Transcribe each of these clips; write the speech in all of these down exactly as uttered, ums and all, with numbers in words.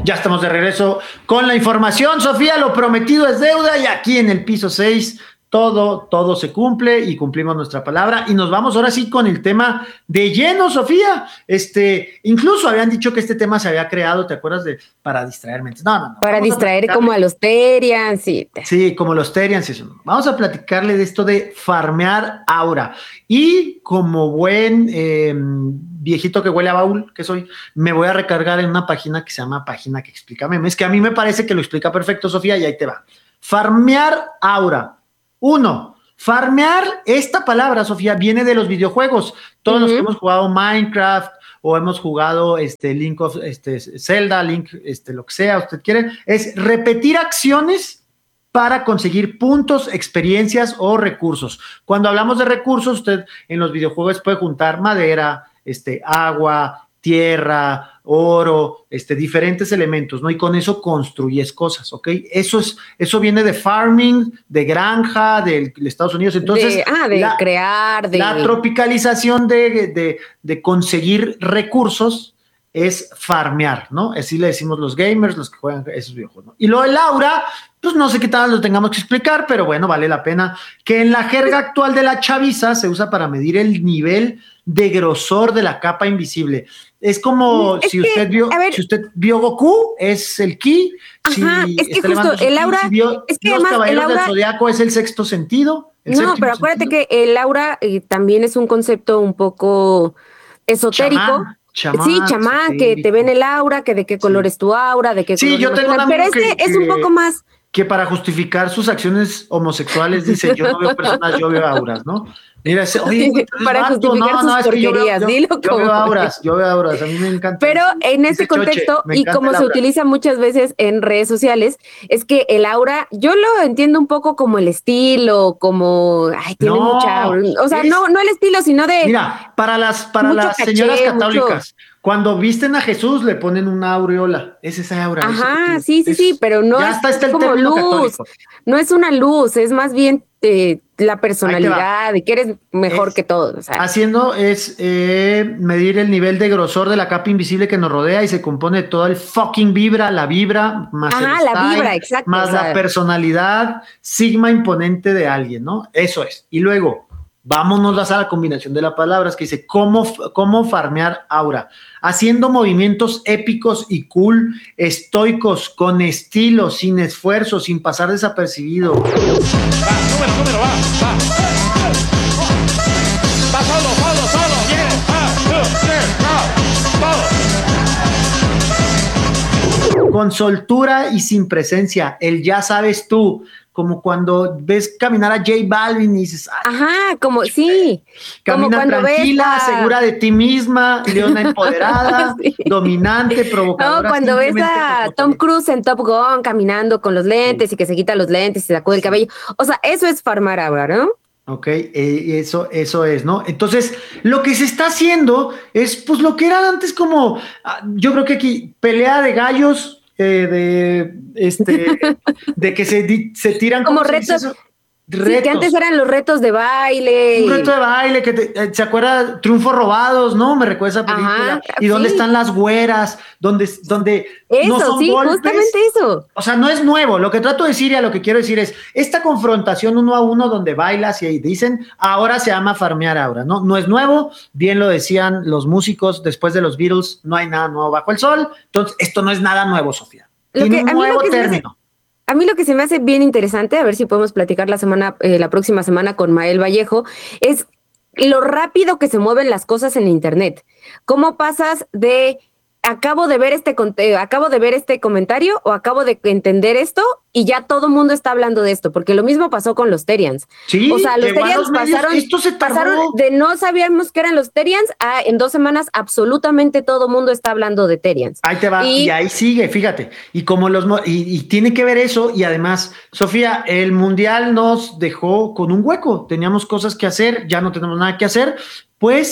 Ya estamos de regreso con la información. Sofía, lo prometido es deuda y aquí en el piso seis todo, todo se cumple y cumplimos nuestra palabra. Y nos vamos ahora sí con el tema de lleno, Sofía. Este, incluso habían dicho que este tema se había creado, ¿te acuerdas? De para distraer mentes. No, no, no. Para distraer a como a los Terians. Sí. sí, como los Terians. Eso. Vamos a platicarle de esto de farmear aura. Y como buen eh, viejito que huele a baúl que soy, me voy a recargar en una página que se llama Página que explica memes, que a mí me parece que lo explica perfecto, Sofía, y ahí te va. Farmear aura. Uno, farmear, esta palabra, Sofía, viene de los videojuegos. Todos uh-huh. los que hemos jugado Minecraft o hemos jugado este Link of este Zelda, Link, este lo que sea, usted quiere, es repetir acciones para conseguir puntos, experiencias o recursos. Cuando hablamos de recursos, usted en los videojuegos puede juntar madera, este, agua, tierra, oro, este, diferentes elementos, ¿no? Y con eso construyes cosas, ¿ok? Eso es, eso viene de farming, de granja, de, de Estados Unidos. Entonces, de, ah, de la, crear, de la tropicalización de, de, de conseguir recursos es farmear, ¿no? Así le decimos los gamers, los que juegan esos videojuegos, ¿no? Y lo del aura, pues no sé qué tal lo tengamos que explicar, pero bueno, vale la pena, que en la jerga actual de la chaviza se usa para medir el nivel de grosor de la capa invisible. Es como es si, que, usted vio, ver, si usted vio Goku, es el ki. Ajá, si es que justo el aura, si vio, es que los además caballeros el aura, del Zodiaco es el sexto sentido. El no, pero acuérdate sentido. que el aura eh, también es un concepto un poco esotérico. Chamán. Chamán, sí, chamán, sí, que te ven el aura, que de qué color sí. es tu aura, de qué sí, color yo tengo un pero este que, es que, un poco más que para justificar sus acciones homosexuales dice, yo no veo personas, yo veo auras, ¿no? Mira, ese, oye, sí, para vato, justificar no, sus no, porquerías, yo, dilo yo, yo veo auras, yo veo auras, a mí me encanta. Pero eso. en este dice contexto, Choche, y como se utiliza muchas veces en redes sociales, es que el aura, yo lo entiendo un poco como el estilo, como, ay, tiene no, mucha aura, o sea, es, no, no el estilo, sino de... Mira, para las, para las caché, señoras católicas, mucho... cuando visten a Jesús le ponen una aureola, es esa aura. Ajá, sí, sí, es, sí, pero no ya es, está, está el como luz, católico. No es una luz, es más bien eh, la personalidad, de que eres mejor es, que todos. O sea. Haciendo es eh, medir el nivel de grosor de la capa invisible que nos rodea y se compone de todo el fucking vibra, la vibra, más Ajá, el la style, vibra, exacto. más o sea. la personalidad, sigma imponente de alguien, ¿no? Eso es. Y luego, vámonos a la combinación de las palabras que dice cómo, cómo farmear aura, haciendo movimientos épicos y cool, estoicos, con estilo, sin esfuerzo, sin pasar desapercibido. Va, número, número, va, va. Va solo, solo, solo, bien, va, va, todo. Con soltura y sin presencia, el ya sabes tú. Como cuando ves caminar a J Balvin y dices, ajá, como sí, camina como tranquila, a... segura de ti misma, leona empoderada, sí. dominante, provocadora. No, cuando ves a Tom Cruise en Top Gun caminando con los lentes sí. y que se quita los lentes y se sacude sí. el cabello, o sea, eso es farmar ahora, ¿no? Ok, eh, eso, eso es, ¿no? Entonces, lo que se está haciendo es, pues, lo que era antes como, yo creo que aquí, pelea de gallos, Eh, de este de que se, se tiran como retos, retos. Sí, que antes eran los retos de baile un reto de baile que te, se acuerda Triunfos Robados, ¿no? Me recuerda esa película. Ajá, y sí. dónde están las güeras, donde, donde eso, no son sí, golpes. Justamente eso. O sea, no es nuevo. Lo que trato de decir y a lo que quiero decir es esta confrontación uno a uno donde bailas y ahí dicen ahora se llama farmear aura, ¿no? No es nuevo, bien lo decían los músicos después de los Beatles, no hay nada nuevo bajo el sol. Entonces, esto no es nada nuevo, Sofía. Lo Tiene que, un nuevo término. A mí lo que se me hace bien interesante, a ver si podemos platicar la semana, eh, la próxima semana con Mael Vallejo, es lo rápido que se mueven las cosas en internet. ¿Cómo pasas de acabo de ver este eh, acabo de ver este comentario o acabo de entender esto y ya todo el mundo está hablando de esto? Porque lo mismo pasó con los Terians. Sí, o sea, los Terians pasaron, esto se pasaron de no sabíamos que eran los Terians a en dos semanas absolutamente todo el mundo está hablando de Terians. Ahí te va, y, y ahí sigue, fíjate. Y como los y, y tiene que ver eso, y además, Sofía, el mundial nos dejó con un hueco. Teníamos cosas que hacer, ya no tenemos nada que hacer, pues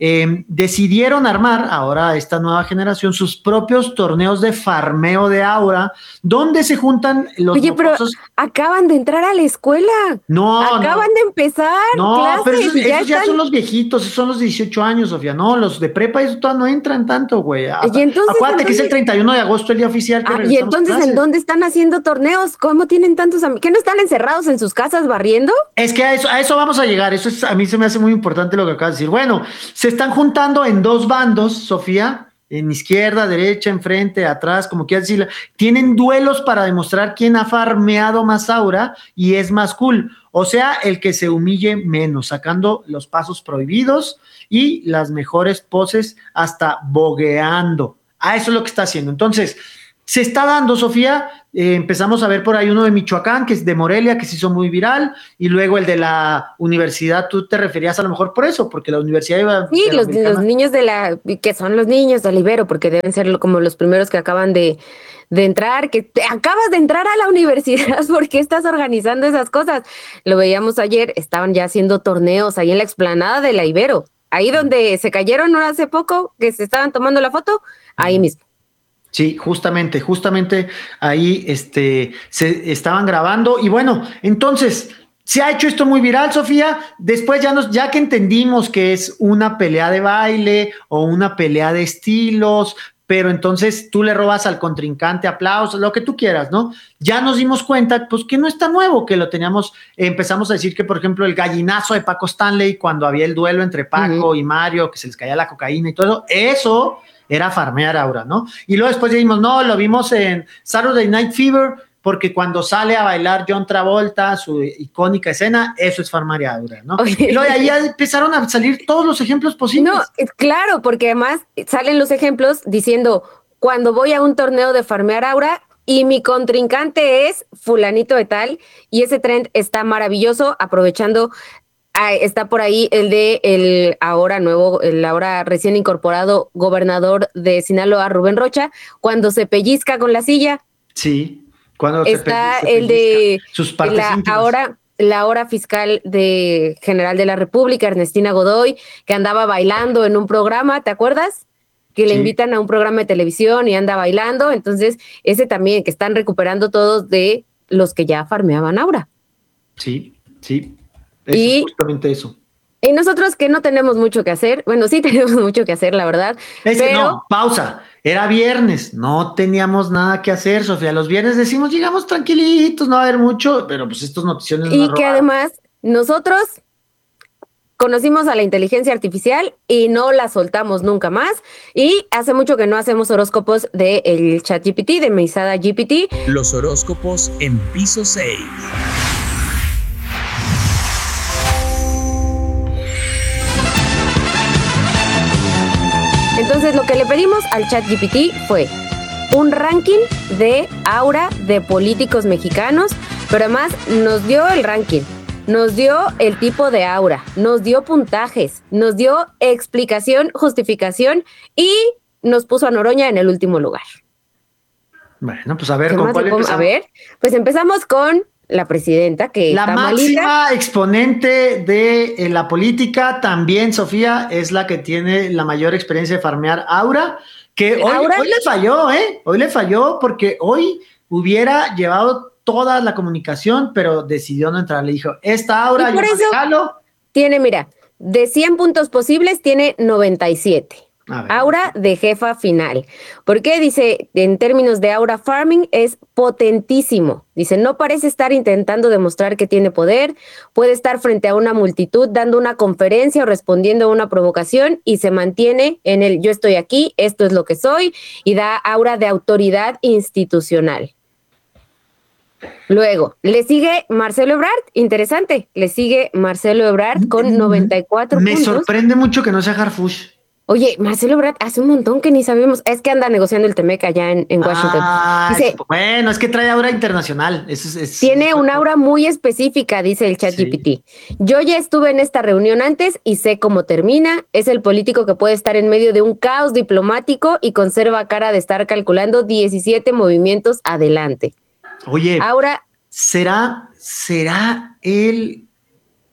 eh, decidieron armar, ahora esta nueva generación, sus propios torneos de farmeo de aura, donde se juntan los Oye, pero mocosos. acaban de entrar a la escuela. No, Acaban no. de empezar No, clases. pero esos, y ya esos ya están- son los viejitos, esos son los dieciocho años, Sofía. No, los de prepa, eso todavía no entran tanto, güey. A- Y entonces, Acuérdate que es el entonces- treinta y uno de agosto, el día oficial que Ah, y regresamos a entonces, ¿en clases. dónde están haciendo torneos? ¿Cómo tienen tantos amigos? ¿Qué no están encerrados en sus casas barriendo? Es que a eso, a eso vamos a llegar. Eso es, a mí se me hace muy importante lo que acabas de decir. Bueno, se están juntando en dos bandos, Sofía, en izquierda, derecha, enfrente, atrás, como quieras decirlo. Tienen duelos para demostrar quién ha farmeado más aura y es más cool. O sea, el que se humille menos, sacando los pasos prohibidos y las mejores poses hasta bogueando. A eso es lo que está haciendo. Entonces, se está dando, Sofía, eh, empezamos a ver por ahí uno de Michoacán, que es de Morelia, que se hizo muy viral, y luego el de la universidad, tú te referías a lo mejor por eso, porque la universidad iba... Sí, los, los niños de la, que son los niños de Olivero, porque deben ser como los primeros que acaban de, de entrar, que te, acabas de entrar a la universidad, ¿por qué estás organizando esas cosas? Lo veíamos ayer, estaban ya haciendo torneos ahí en la explanada de la Ibero, ahí donde se cayeron no hace poco, que se estaban tomando la foto, ahí mismo. Sí, justamente, justamente ahí este, se estaban grabando y bueno, entonces se ha hecho esto muy viral, Sofía. Después ya nos, ya que entendimos que es una pelea de baile o una pelea de estilos, pero entonces tú le robas al contrincante aplausos, lo que tú quieras, ¿no? Ya nos dimos cuenta, pues que no está nuevo, que lo teníamos, eh, empezamos a decir que, por ejemplo, el gallinazo de Paco Stanley, cuando había el duelo entre Paco uh-huh. y Mario, que se les caía la cocaína y todo eso, era farmear aura, ¿no? Y luego después dijimos, no, lo vimos en Saturday Night Fever, porque cuando sale a bailar John Travolta, su icónica escena, eso es farmear aura, ¿no? Oye. Y luego de ahí ya empezaron a salir todos los ejemplos posibles. No, claro, porque además salen los ejemplos diciendo, cuando voy a un torneo de farmear aura y mi contrincante es fulanito de tal, y ese trend está maravilloso, aprovechando... Ah, está por ahí el de el ahora nuevo, el ahora recién incorporado gobernador de Sinaloa, Rubén Rocha, cuando se pellizca con la silla. Sí, cuando está se pe- se el de sus partes la íntimas. ahora la ahora fiscal de general de la República, Ernestina Godoy, que andaba bailando en un programa, ¿te acuerdas? Que le Sí. invitan a un programa de televisión y anda bailando, entonces ese también que están recuperando todos de los que ya farmeaban aura. Sí, sí. Eso y es justamente eso. Y nosotros que no tenemos mucho que hacer, bueno, sí tenemos mucho que hacer, la verdad. Es pero... que no, pausa. Era viernes, no teníamos nada que hacer, Sofía. Los viernes decimos, llegamos tranquilitos, no va a haber mucho, pero pues estos noticiones Y nos que robaron. además nosotros conocimos a la inteligencia artificial y no la soltamos nunca más. Y hace mucho que no hacemos horóscopos del ChatGPT, de Mesada G P T. Los horóscopos en piso seis. Entonces lo que le pedimos al ChatGPT fue un ranking de aura de políticos mexicanos, pero además nos dio el ranking, nos dio el tipo de aura, nos dio puntajes, nos dio explicación, justificación y nos puso a Noroña en el último lugar. Bueno, pues a ver, ¿Qué ¿con más cuál le podemos- empezamos? A ver, pues empezamos con la presidenta, que La está máxima malita. exponente de eh, la política, también Sofía, es la que tiene la mayor experiencia de farmear aura, que hoy, Aura. hoy le falló, ¿eh? Hoy le falló porque hoy hubiera llevado toda la comunicación, pero decidió no entrar. Le dijo, esta aura Y por yo eso- manejalo. Tiene, mira, de cien puntos posibles, tiene noventa y siete. A ver. Aura de jefa final. ¿Por qué? Dice, en términos de aura farming, es potentísimo. Dice, no parece estar intentando demostrar que tiene poder, puede estar frente a una multitud dando una conferencia o respondiendo a una provocación y se mantiene en el yo estoy aquí, esto es lo que soy, y da aura de autoridad institucional. Luego, le sigue Marcelo Ebrard, interesante, le sigue Marcelo Ebrard con noventa y cuatro Me puntos. sorprende mucho que no sea Harfush. Oye, Marcelo Ebrard hace un montón que ni sabemos. Es que anda negociando el Temec allá en, en Washington. Ah, Dice, bueno, es que trae aura internacional. Eso es, es- tiene es- un aura muy específica, dice el ChatGPT. Yo ya estuve en esta reunión antes y sé cómo termina. Es el político que puede estar en medio de un caos diplomático y conserva cara de estar calculando diecisiete movimientos adelante. Oye, Aura, ¿será, será él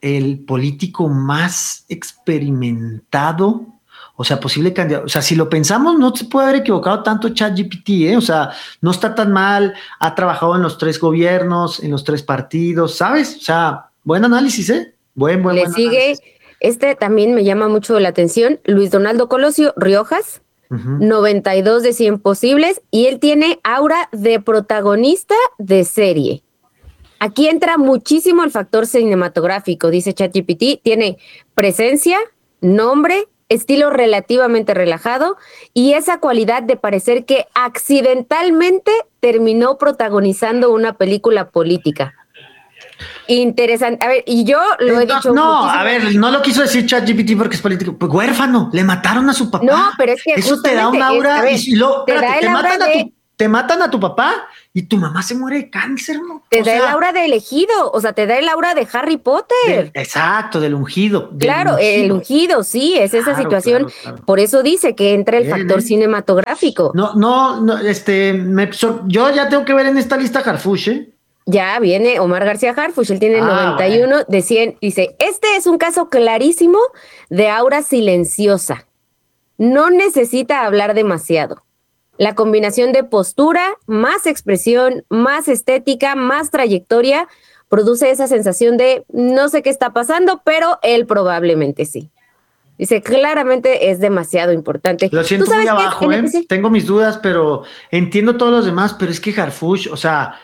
el político más experimentado, o sea, posible candidato. O sea, si lo pensamos, no se puede haber equivocado tanto ChatGPT, ¿eh? O sea, no está tan mal, ha trabajado en los tres gobiernos, en los tres partidos, ¿sabes? O sea, buen análisis, ¿eh? Buen, buen, Le buen sigue, análisis. este también me llama mucho la atención, Luis Donaldo Colosio Riojas, Uh-huh. noventa y dos de cien posibles, y él tiene aura de protagonista de serie. Aquí entra muchísimo el factor cinematográfico, dice ChatGPT, tiene presencia, nombre, estilo relativamente relajado y esa cualidad de parecer que accidentalmente terminó protagonizando una película política. Interesante. A ver, y yo lo he No, dicho. no, muchísimo. a ver, no lo quiso decir ChatGPT porque es político. Pues huérfano, le mataron a su papá. No, pero es que eso te da un justamente es- aura a ver, y si lo, te da espérate, el te, aura matan a de- tu, te matan a tu papá y tu mamá se muere de cáncer, ¿no? Te O da sea, el aura de elegido, o sea, te da el aura de Harry Potter. del- exacto, del ungido. Del Claro, el ungido, sí, es esa Claro, situación. claro, claro. Por eso dice que entra el Bien, factor ¿eh? cinematográfico. No, no, no, este, me, so- yo ya tengo que ver en esta lista Harfush, ¿eh? Ya viene Omar García Harfuch, él tiene Ah, noventa y uno de cien. Dice, este es un caso clarísimo de aura silenciosa. No necesita hablar demasiado. La combinación de postura, más expresión, más estética, más trayectoria, produce esa sensación de no sé qué está pasando, pero él probablemente sí. Dice, claramente es demasiado importante. Lo ¿Tú siento muy sabes qué? abajo, En ¿eh? el P C. Tengo mis dudas, pero entiendo todos los demás, pero es que Harfush, o sea,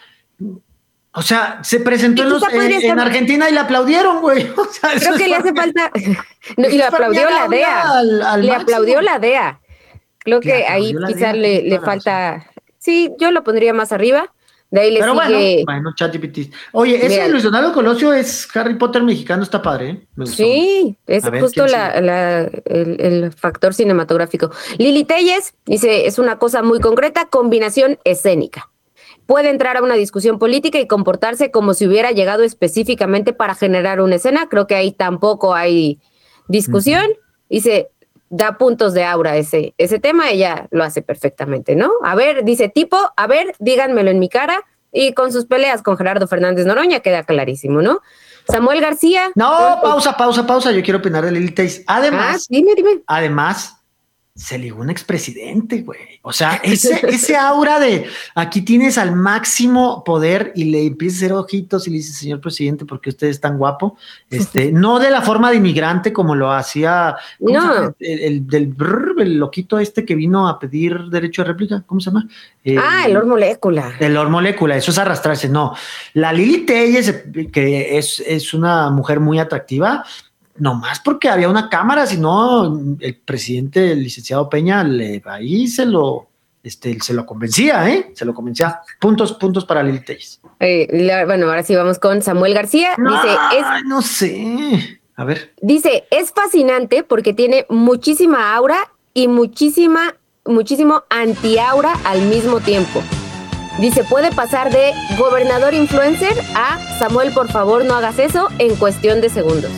o sea, se presentó Y en, los, quizá podría en, en estar. Argentina y le aplaudieron, güey. O sea, eso Creo es que le hace farmear- falta. No, y eso le es aplaudió farmear la aura D E A. al, al Le máximo. aplaudió la D E A. Creo Le que ahí aplaudió la quizá D E A, tienes le, le toda la razón. falta. Sí, yo lo pondría más arriba. De ahí le Pero bueno, sigue. bueno, ChatGPT. Oye, ese Mira, de Luis Donaldo Colosio es Harry Potter mexicano, está padre, ¿eh? Me gustó mucho. sí, es A ver, justo ¿quién la, sigue? la- el, el factor cinematográfico. Lili Telles dice: es una cosa muy concreta, combinación escénica. Puede entrar a una discusión política y comportarse como si hubiera llegado específicamente para generar una escena. Creo que ahí tampoco hay discusión. Ujú. Dice, da puntos de aura ese, ese tema, ella lo hace perfectamente, ¿no? A ver, dice tipo, a ver, díganmelo en mi cara. Y con sus peleas con Gerardo Fernández Noroña queda clarísimo, ¿no? Samuel García. No, ¿cuánto? pausa, pausa, pausa. Yo quiero opinar de Lili Teix. Ah, Además, dime, dime. además, se ligó un expresidente, güey. O sea, ese, ese aura de aquí tienes al máximo poder y le empieza a hacer ojitos y le dice, señor presidente, ¿por qué usted es tan guapo? Este, no de la forma de inmigrante como lo hacía, ¿cómo No. se llama? El, el del brr, el loquito este que vino a pedir derecho de réplica, ¿cómo se llama? Ah, el Lord Molécula. El Lord Molécula, eso es arrastrarse, no. La Lili Telles, que es, es una mujer muy atractiva, no más porque había una cámara, sino el presidente, el licenciado Peña, le, ahí se lo, este, se lo convencía, ¿eh? Se lo convencía. Puntos, puntos para Lili Telles. Eh, la- bueno, ahora sí vamos con Samuel García. No, Dice, es, no sé. A ver. dice, es fascinante porque tiene muchísima aura y muchísima, muchísimo anti-aura al mismo tiempo. Dice, puede pasar de gobernador influencer a Samuel, por favor, no hagas eso en cuestión de segundos.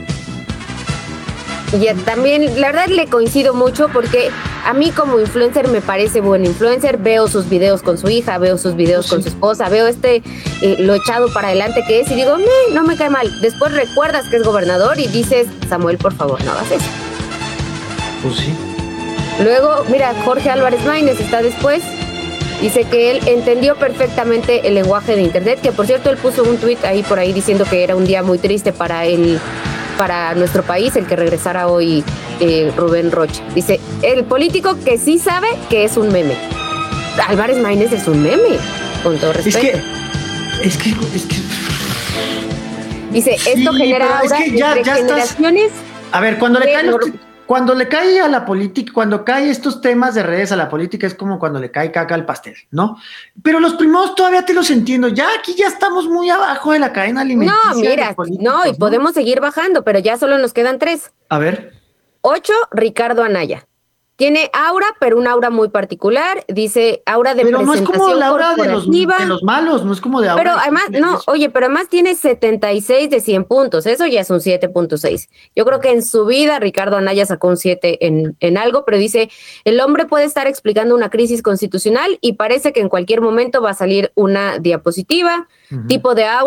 Y eh, también, la verdad, le coincido mucho porque a mí como influencer me parece buen influencer. Veo sus videos con su hija, veo sus videos Sí. con su esposa, veo este, eh, lo echado para adelante que es y digo, "Meh, no me cae mal". Después recuerdas que es gobernador y dices, Samuel, por favor, no hagas eso. Pues sí. Luego, mira, Jorge Álvarez Maínez está después. Dice que él entendió perfectamente el lenguaje de internet, que por cierto él puso un tuit ahí por ahí diciendo que era un día muy triste para el, para nuestro país, el que regresara hoy eh, Rubén Rocha. Dice, el político que sí sabe que es un meme. Álvarez Maínez es un meme, con todo Es respeto. que, es que, es que, Dice, sí, esto genera pero es aura que ya- entre ya estás- generaciones. a ver, cuando le Sí, caen los- no- cuando le cae a la política, cuando cae estos temas de redes a la política, es como cuando le cae caca al pastel, ¿no? Pero los primeros todavía te los entiendo. Ya aquí ya estamos muy abajo de la cadena alimenticia. No, de los mira, políticos, no, y podemos seguir bajando, pero ya solo nos quedan tres. A ver. Ocho, Ricardo Anaya. Tiene aura, pero un aura muy particular. Dice aura de Pero no es presentación como la aura de los, corporativa. de los malos, no es como de aura. Pero de además, gente, no, es- oye, pero además tiene setenta y seis de cien puntos. Eso ya es un siete punto seis. Yo creo que en su vida Ricardo Anaya sacó un siete en, en algo, pero dice, el hombre puede estar explicando una crisis constitucional y parece que en cualquier momento va a salir una diapositiva, Ujú. tipo de aura,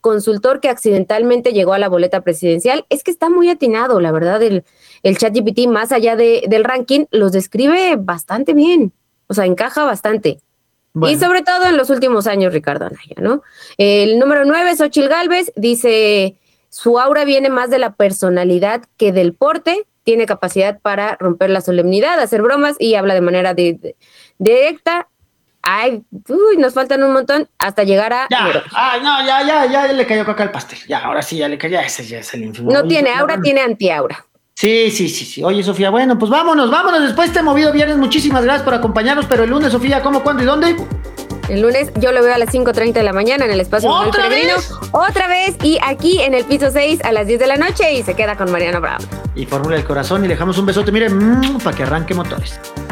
consultor que accidentalmente llegó a la boleta presidencial. Es que está muy atinado, la verdad, el, el ChatGPT, más allá de, del ranking, los describe bastante bien, o sea, encaja bastante. Bueno. Y sobre todo en los últimos años, Ricardo Anaya, ¿no? El número nueve, Xóchitl Gálvez, dice, su aura viene más de la personalidad que del porte, tiene capacidad para romper la solemnidad, hacer bromas y habla de manera de, de, directa. Ay, uy, nos faltan un montón hasta llegar a... Ya, ay, no, ya, ya, ya le cayó caca al pastel. Ya, ahora sí, ya le cayó, ya ese ya es el infierno. No Oye, tiene aura, bueno. Tiene antiaura. Sí, sí, sí, sí. Oye, Sofía, bueno, pues vámonos, vámonos. Después de este movido viernes, muchísimas gracias por acompañarnos. Pero el lunes, Sofía, ¿cómo, cuándo y dónde? El lunes yo lo veo a las cinco treinta de la mañana en el espacio ¿Otra vez? Otra vez, y aquí en el piso seis a las diez de la noche y se queda con Mariano Brown. Y Fórmula del Corazón y le dejamos un besote, miren, mmm, para que arranque motores.